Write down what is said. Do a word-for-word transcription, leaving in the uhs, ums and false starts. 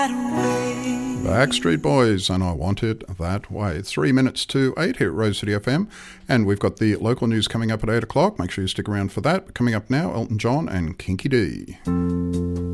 Backstreet Boys, and I Want It That Way. Three minutes to eight here at Rose City F M, and we've got the local news coming up at eight o'clock. Make sure you stick around for that. But coming up now, Elton John and Kinky D.